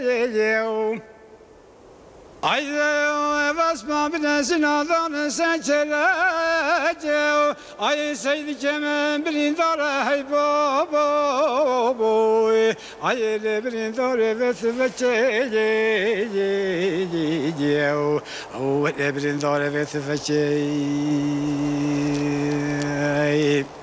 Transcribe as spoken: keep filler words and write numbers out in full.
Ayde basma bilesin adanı sen çelece. Ay seydi kemen birindare hey baba boy. Ay le birindare vesi veçeye. O le birindare vesi veçeye.